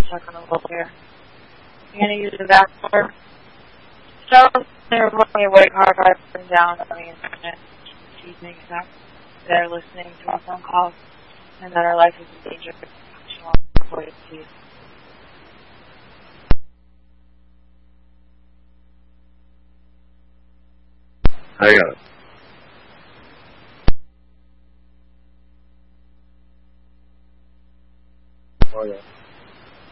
stuck on a little here. I'm going to use the back door. So, they're looking at what car drives down on the internet. She's making that they're listening to our phone calls and that our life is in danger. She wants to avoid it. I got it.